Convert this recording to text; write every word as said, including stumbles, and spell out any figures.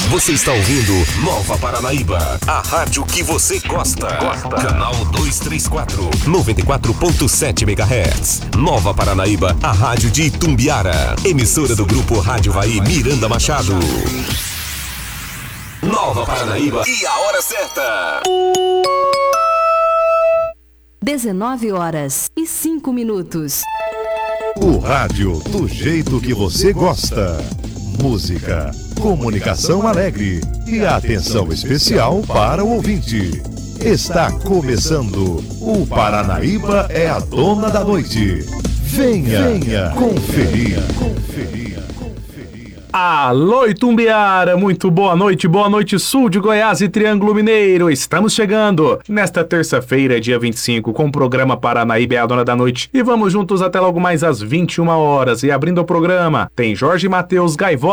Você está ouvindo Nova Paranaíba, a rádio que você gosta. Gosta. Canal duzentos e trinta e quatro, noventa e quatro ponto sete megahertz. Nova Paranaíba, a rádio de Itumbiara. Emissora do Grupo Rádio Vai Miranda Machado. Nova Paranaíba e a hora certa. dezenove horas e cinco minutos. O rádio do jeito que você gosta. Música, comunicação alegre e atenção especial para o ouvinte. Está começando o Paranaíba é a Dona da Noite. Venha, venha conferir. conferir. Alô Itumbiara, muito boa noite, boa noite sul de Goiás e Triângulo Mineiro. Estamos chegando nesta terça-feira, dia vinte e cinco, com o programa Paranaíba é a Dona da Noite. E vamos juntos até logo mais às vinte e uma horas. E abrindo o programa, tem Jorge Matheus Gaivota